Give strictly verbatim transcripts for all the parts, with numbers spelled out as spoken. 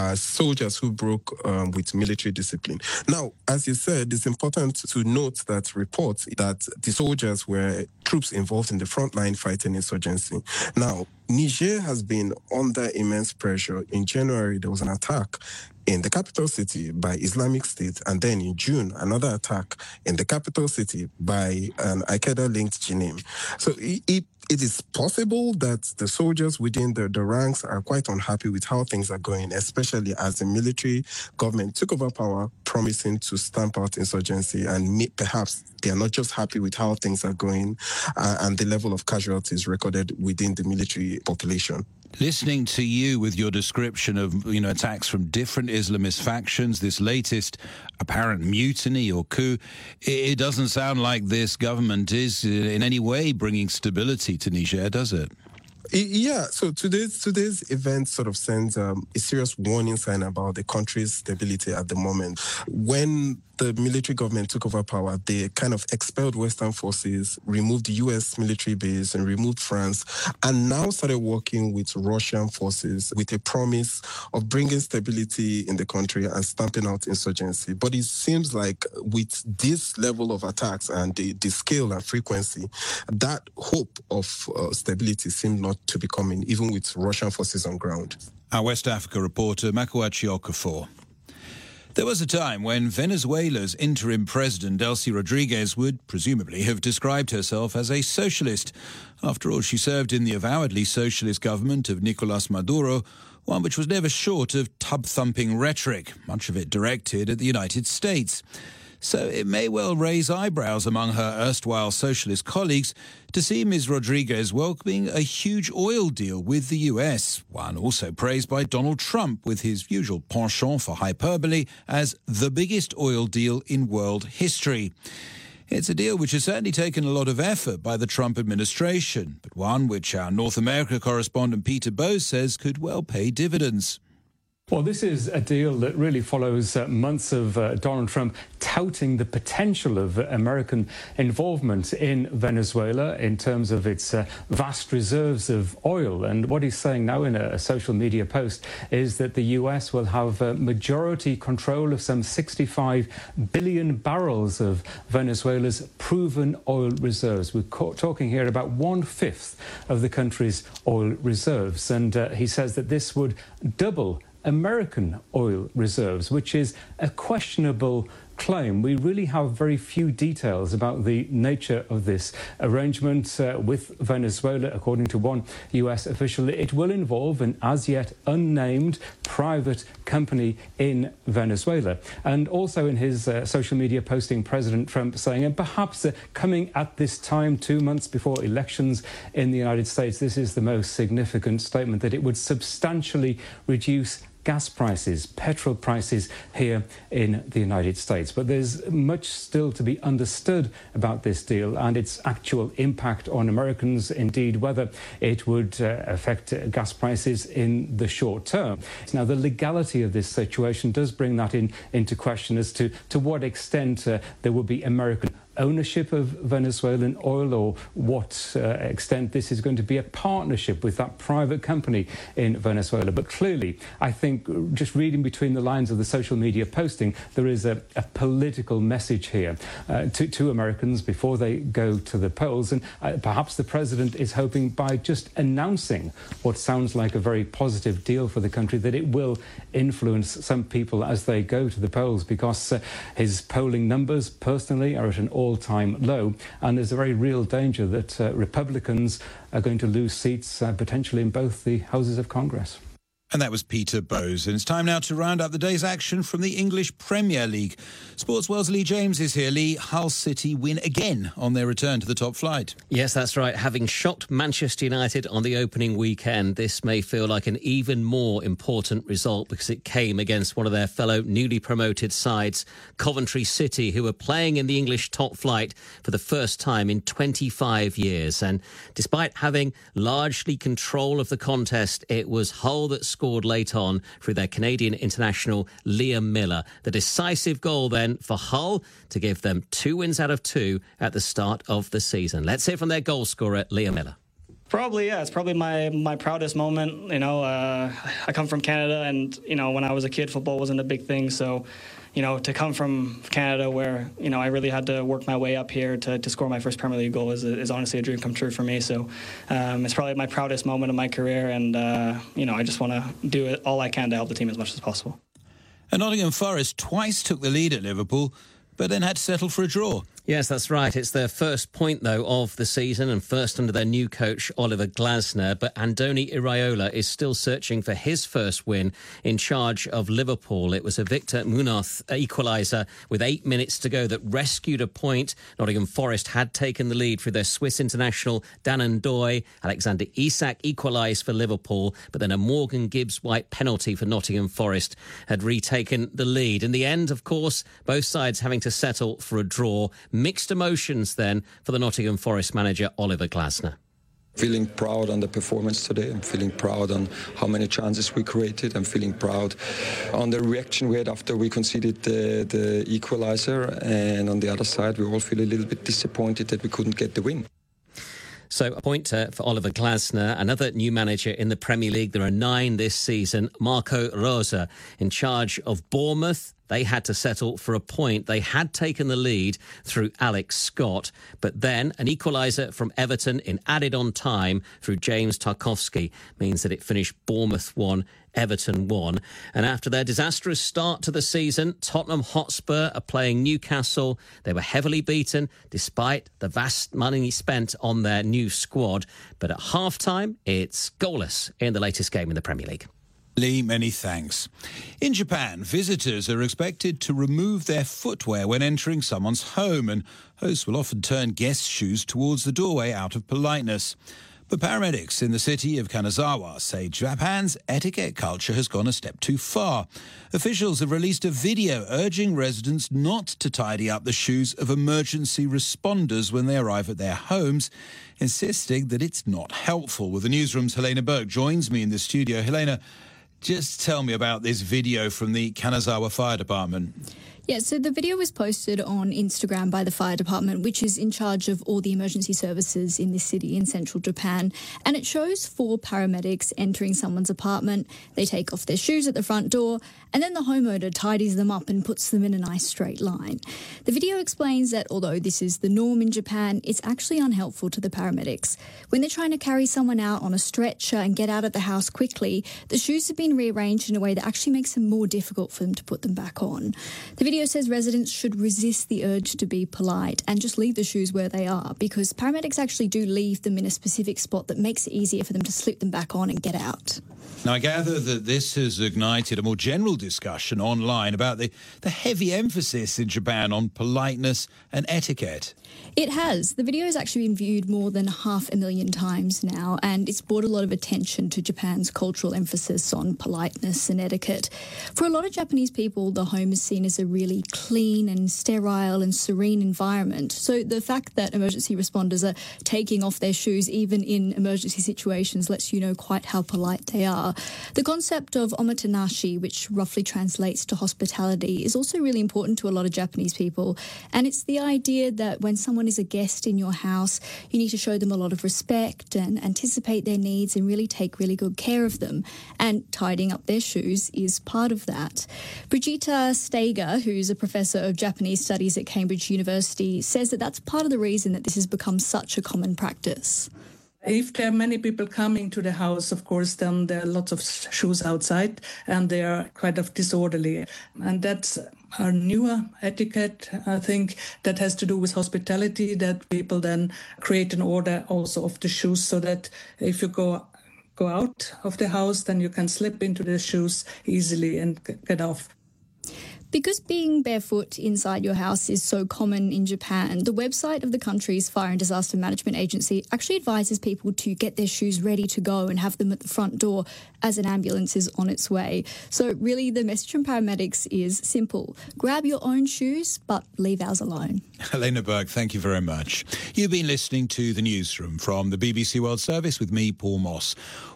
uh, soldiers who broke um, with military discipline. Now, as you said, it's important to note that reports that the soldiers were troops involved in the front line fighting insurgency. Now, Niger has been under immense pressure. In January, there was an attack in the capital city by Islamic State, and then in June, another attack in the capital city by an Al-Qaeda-linked Jinim. So it, it, it is possible that the soldiers within the, the ranks are quite unhappy with how things are going, especially as the military government took over power, promising to stamp out insurgency, and may, perhaps they are not just happy with how things are going uh, and the level of casualties recorded within the military population. Listening to you with your description of, you know, attacks from different Islamist factions, this latest apparent mutiny or coup, it doesn't sound like this government is in any way bringing stability to Niger, does it? Yeah, so today's today's event sort of sends um, a serious warning sign about the country's stability at the moment. When the military government took over power, they kind of expelled Western forces, removed the U S military base, and removed France, and now started working with Russian forces with a promise of bringing stability in the country and stamping out insurgency. But it seems like with this level of attacks and the, the scale and frequency, that hope of uh, stability seems not to be coming, even with Russian forces on ground. Our West Africa reporter, Makuachi Okafor. There was a time when Venezuela's interim president, Delcy Rodriguez, would presumably have described herself as a socialist. After all, she served in the avowedly socialist government of Nicolas Maduro, one which was never short of tub-thumping rhetoric, much of it directed at the United States. So it may well raise eyebrows among her erstwhile socialist colleagues to see Miz Rodriguez welcoming a huge oil deal with the U S, one also praised by Donald Trump with his usual penchant for hyperbole as the biggest oil deal in world history. It's a deal which has certainly taken a lot of effort by the Trump administration, but one which our North America correspondent Peter Bowes says could well pay dividends. Well, this is a deal that really follows uh, months of uh, Donald Trump touting the potential of uh, American involvement in Venezuela in terms of its uh, vast reserves of oil. And what he's saying now in a, a social media post is that the U S will have uh, majority control of some sixty-five billion barrels of Venezuela's proven oil reserves. We're co- talking here about one-fifth of the country's oil reserves. And uh, he says that this would double American oil reserves, which is a questionable claim. We really have very few details about the nature of this arrangement uh, with Venezuela. According to one U S official, it will involve an as yet unnamed private company in Venezuela. And also in his uh, social media posting, President Trump saying, and perhaps uh, coming at this time, two months before elections in the United States, this is the most significant statement, that it would substantially reduce gas prices, petrol prices here in the United States. But there's much still to be understood about this deal and its actual impact on Americans, indeed whether it would uh, affect uh, gas prices in the short term. Now, the legality of this situation does bring that in into question as to, to what extent uh, there will be American ownership of Venezuelan oil, or what uh, extent this is going to be a partnership with that private company in Venezuela. But clearly, I think, just reading between the lines of the social media posting, there is a, a political message here uh, to, to Americans before they go to the polls. And uh, perhaps the president is hoping by just announcing what sounds like a very positive deal for the country that it will influence some people as they go to the polls, because uh, his polling numbers personally are at an all-time low, and there's a very real danger that uh, Republicans are going to lose seats uh, potentially in both the houses of Congress. And that was Peter Bowes. And it's time now to round up the day's action from the English Premier League. Sports World's Lee James is here. Lee, Hull City win again on their return to the top flight. Yes, that's right. Having shocked Manchester United on the opening weekend, this may feel like an even more important result because it came against one of their fellow newly promoted sides, Coventry City, who were playing in the English top flight for the first time in twenty-five years. And despite having largely control of the contest, it was Hull that scored late on through their Canadian international Liam Miller. The decisive goal then for Hull to give them two wins out of two at the start of the season. Let's hear from their goal scorer, Liam Miller. Probably, yeah. It's probably my, my proudest moment. You know, uh, I come from Canada, and, you know, when I was a kid, football wasn't a big thing. So, you know, to come from Canada where, you know, I really had to work my way up here to, to score my first Premier League goal is, is honestly a dream come true for me. So um, it's probably my proudest moment of my career. And, uh, you know, I just want to do it all I can to help the team as much as possible. And Nottingham Forest twice took the lead at Liverpool, but then had to settle for a draw. Yes, that's right. It's their first point, though, of the season and first under their new coach, Oliver Glasner. But Andoni Iraola is still searching for his first win in charge of Liverpool. It was a Victor Munoz equaliser with eight minutes to go that rescued a point. Nottingham Forest had taken the lead through their Swiss international Dan Ndoye. Alexander Isak equalised for Liverpool, but then a Morgan Gibbs-White penalty for Nottingham Forest had retaken the lead. In the end, of course, both sides having to settle for a draw. Mixed emotions then for the Nottingham Forest manager, Oliver Glasner. Feeling proud on the performance today. I'm feeling proud on how many chances we created. I'm feeling proud on the reaction we had after we conceded the, the equaliser. And on the other side, we all feel a little bit disappointed that we couldn't get the win. So a point uh, for Oliver Glasner, another new manager in the Premier League. There are nine this season. Marco Rosa in charge of Bournemouth. They had to settle for a point. They had taken the lead through Alex Scott, but then an equaliser from Everton in added on time through James Tarkowski means that it finished Bournemouth one, Everton one. And after their disastrous start to the season, Tottenham Hotspur are playing Newcastle. They were heavily beaten despite the vast money spent on their new squad. But at half-time, it's goalless in the latest game in the Premier League. Lee, many thanks. In Japan, visitors are expected to remove their footwear when entering someone's home, and hosts will often turn guests' shoes towards the doorway out of politeness. But paramedics in the city of Kanazawa say Japan's etiquette culture has gone a step too far. Officials have released a video urging residents not to tidy up the shoes of emergency responders when they arrive at their homes, insisting that it's not helpful. Well, the newsroom's Helena Burke joins me in the studio. Helena, just tell me about this video from the Kanazawa Fire Department. Yeah, so the video was posted on Instagram by the fire department, which is in charge of all the emergency services in this city in central Japan. And it shows four paramedics entering someone's apartment. They take off their shoes at the front door, and then the homeowner tidies them up and puts them in a nice straight line. The video explains that although this is the norm in Japan, it's actually unhelpful to the paramedics. When they're trying to carry someone out on a stretcher and get out of the house quickly, the shoes have been rearranged in a way that actually makes it more difficult for them to put them back on. The video says residents should resist the urge to be polite and just leave the shoes where they are, because paramedics actually do leave them in a specific spot that makes it easier for them to slip them back on and get out. Now, I gather that this has ignited a more general discussion online about the, the heavy emphasis in Japan on politeness and etiquette. It has. The video has actually been viewed more than half a million times now, and it's brought a lot of attention to Japan's cultural emphasis on politeness and etiquette. For a lot of Japanese people, the home is seen as a really clean and sterile and serene environment. So the fact that emergency responders are taking off their shoes even in emergency situations lets you know quite how polite they are. The concept of omotenashi, which roughly translates to hospitality, is also really important to a lot of Japanese people. And it's the idea that when someone is a guest in your house, you need to show them a lot of respect and anticipate their needs and really take really good care of them. And tidying up their shoes is part of that. Brigitta Steger, who's a professor of Japanese studies at Cambridge University, says that that's part of the reason that this has become such a common practice. If there are many people coming to the house, of course, then there are lots of shoes outside and they are kind of disorderly. And that's our newer etiquette, I think, that has to do with hospitality, that people then create an order also of the shoes so that if you go go out of the house, then you can slip into the shoes easily and get off. Because being barefoot inside your house is so common in Japan, the website of the country's Fire and Disaster Management Agency actually advises people to get their shoes ready to go and have them at the front door as an ambulance is on its way. So really the message from paramedics is simple. Grab your own shoes, but leave ours alone. Helena Burke, thank you very much. You've been listening to The Newsroom from the B B C World Service with me, Paul Moss.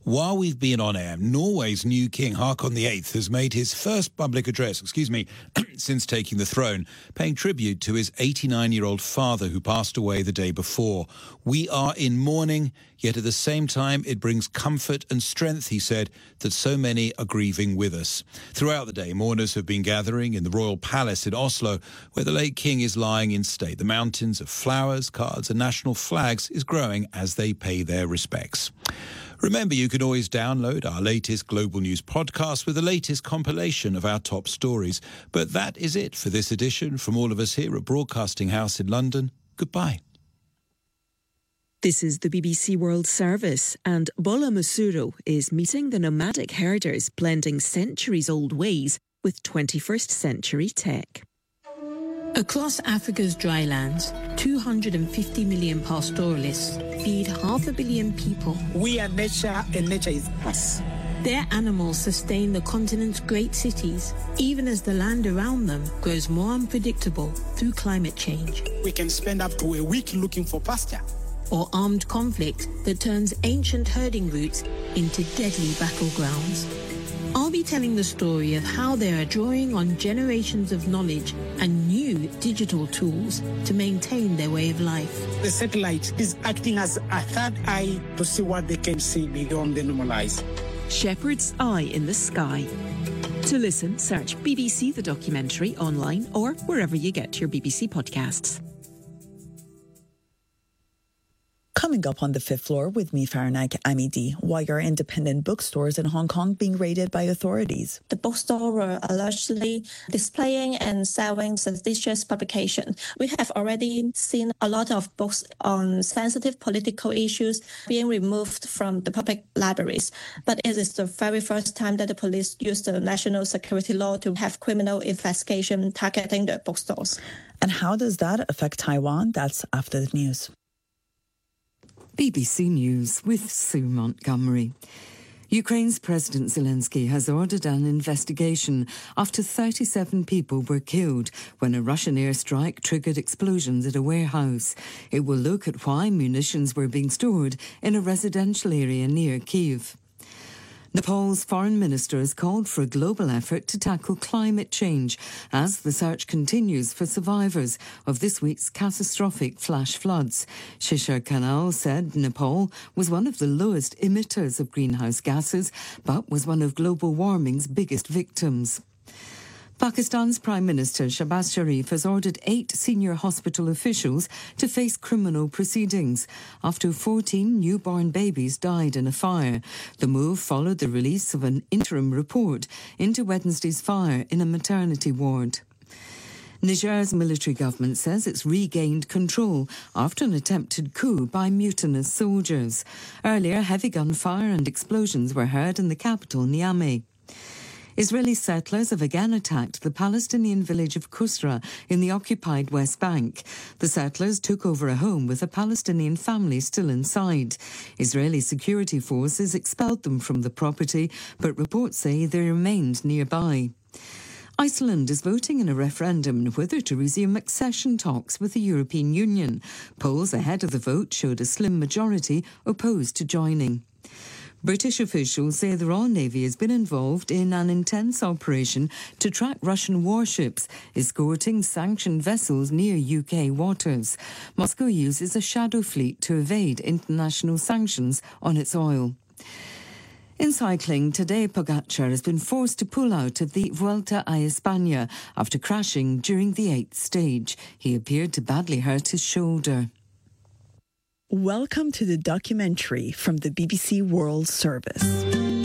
While we've been on air, Norway's new king, Haakon the eighth, has made his first public address, excuse me, since taking the throne, paying tribute to his eighty-nine-year-old father who passed away the day before. We are in mourning, yet at the same time it brings comfort and strength, he said, that so many are grieving with us. Throughout the day, mourners have been gathering in the royal palace in Oslo, where the late king is lying in state. The mountains of flowers, cards and national flags is growing as they pay their respects. Remember, you can always download our latest Global News podcast with the latest compilation of our top stories. But that is it for this edition. From all of us here at Broadcasting House in London, goodbye. This is the B B C World Service, and Bola Masuro is meeting the nomadic herders blending centuries-old ways with twenty-first century tech. Across Africa's drylands, two hundred fifty million pastoralists feed half a billion people. We are nature, and nature is us. Their animals sustain the continent's great cities, even as the land around them grows more unpredictable through climate change. We can spend up to a week looking for pasture. Or armed conflict that turns ancient herding routes into deadly battlegrounds. I'll be telling the story of how they are drawing on generations of knowledge and new digital tools to maintain their way of life. The satellite is acting as a third eye to see what they can see beyond the normal eyes. Shepherd's Eye in the Sky. To listen, search B B C The Documentary online or wherever you get your B B C podcasts. Coming up on the fifth floor with me, Farnag Amidi, why are independent bookstores in Hong Kong being raided by authorities? The bookstores were allegedly displaying and selling seditious publications. We have already seen a lot of books on sensitive political issues being removed from the public libraries. But it is the very first time that the police used the national security law to have criminal investigation targeting the bookstores. And how does that affect Taiwan? That's after the news. B B C News with Sue Montgomery. Ukraine's President Zelensky has ordered an investigation after thirty-seven people were killed when a Russian airstrike triggered explosions at a warehouse. It will look at why munitions were being stored in a residential area near Kyiv. Nepal's foreign minister has called for a global effort to tackle climate change as the search continues for survivors of this week's catastrophic flash floods. Shishir Kanal said Nepal was one of the lowest emitters of greenhouse gases, but was one of global warming's biggest victims. Pakistan's Prime Minister Shahbaz Sharif has ordered eight senior hospital officials to face criminal proceedings after fourteen newborn babies died in a fire. The move followed the release of an interim report into Wednesday's fire in a maternity ward. Niger's military government says it's regained control after an attempted coup by mutinous soldiers. Earlier, heavy gunfire and explosions were heard in the capital, Niamey. Israeli settlers have again attacked the Palestinian village of Kusra in the occupied West Bank. The settlers took over a home with a Palestinian family still inside. Israeli security forces expelled them from the property, but reports say they remained nearby. Iceland is voting in a referendum on whether to resume accession talks with the European Union. Polls ahead of the vote showed a slim majority opposed to joining. British officials say the Royal Navy has been involved in an intense operation to track Russian warships escorting sanctioned vessels near U K waters. Moscow uses a shadow fleet to evade international sanctions on its oil. In cycling, Tadej Pogacar has been forced to pull out of the Vuelta a España after crashing during the eighth stage. He appeared to badly hurt his shoulder. Welcome to the documentary from the B B C World Service.